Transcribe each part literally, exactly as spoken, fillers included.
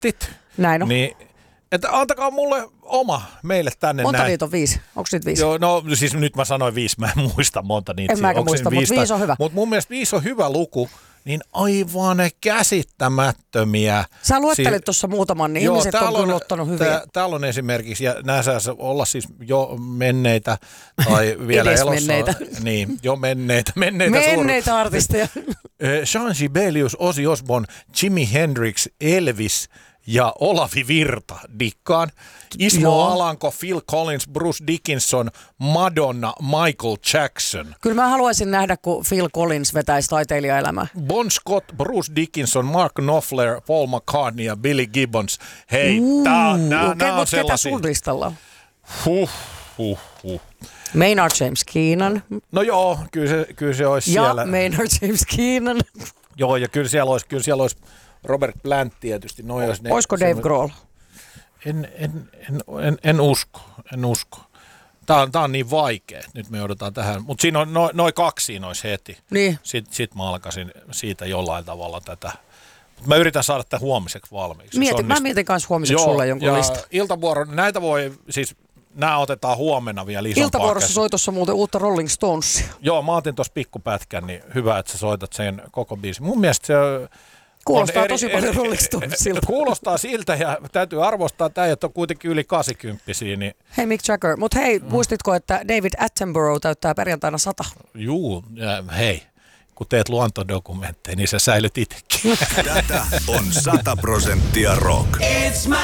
hittit. Näin on. Niin, että antakaa mulle oma meille tänne Monta näin. niitä on? Viisi? Onko niitä viisi? Joo, no siis nyt mä sanoin viisi, mä en muista monta niitä. En mäkään muista, mutta viisi on hyvä. Mutta mun mielestä viisi on hyvä luku, niin aivan käsittämättömiä. Sä luettelit si- tuossa muutaman, niin Joo, ihmiset on on kyllä ottanut hyviä. Tää, täällä on esimerkiksi, ja nämä saa olla siis jo menneitä tai vielä elossa. menneitä. Niin, jo menneitä. Menneitä, menneitä artisteja. Jean Sibelius, Ozzy Osbourne, Jimi Hendrix, Elvis ja Olavi Virta dikkaan. Ismo Joo. Alanko, Phil Collins, Bruce Dickinson, Madonna, Michael Jackson. Kyllä mä haluaisin nähdä, kun Phil Collins vetäisi taiteilijaelämää. Bon Scott, Bruce Dickinson, Mark Knopfler, Paul McCartney ja Billy Gibbons. Hei, Uh, tää, nää, okay, nää on ketä sellaisia. sun listalla on? Huh, huh, huh. Maynard James Keenan. No joo, kyllä se, kyllä se olisi Ja siellä. Maynard James Keenan. Joo, ja kyllä siellä olisi, kyllä siellä olisi Robert Plant tietysti. No, jos ne, Olisiko Dave Grohl? En, en, en, en, en usko, en usko. Tää on, tää on niin vaikea, nyt me joudutaan tähän. Mutta siinä on noin noi kaksi siinä olisi heti. Niin. Sitten sit mä alkaisin siitä jollain tavalla tätä. Mut mä yritän saada tämän huomiseksi valmiiksi. Mietin, mä mietin kanssa huomiseksi sulle jonkun ja lista. Iltavuoro, näitä voi, siis nämä otetaan huomenna vielä isompaa. Iltavuorossa käsin. soitossa muuten uutta Rolling Stonesia. Joo, mä otin tuossa pikkupätkän, niin hyvä, että sä soitat sen koko biisin. Mun mielestä se Kuulostaa on tosi paljon Rolling Stonesilta. Kuulostaa siltä ja täytyy arvostaa tämä, että on kuitenkin yli kahdeksankymppisiä. Niin Hei Mick Jagger, mutta hei, mm. muistitko, että David Attenborough täyttää perjantaina sata? juu, ja hei, kun teet luontodokumentteja, niin sä säilyt itsekin. Tätä on sata prosenttia rock. It's my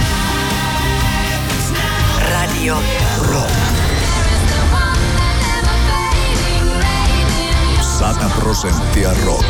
Radio Rock. sata prosenttia rock.